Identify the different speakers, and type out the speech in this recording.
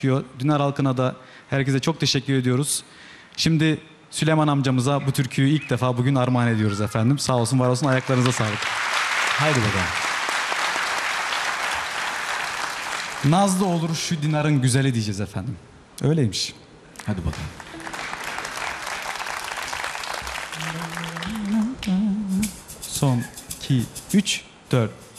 Speaker 1: Dinar halkına da herkese çok teşekkür ediyoruz. Şimdi Süleyman amcamıza bu türküyü ilk defa bugün armağan ediyoruz efendim. Sağ olsun, var olsun, ayaklarınıza sağlık. Haydi bakalım. Nazlı olur şu Dinar'ın güzeli diyeceğiz efendim. Öyleymiş.
Speaker 2: Hadi bakalım.
Speaker 1: Son, 2, 3, 4.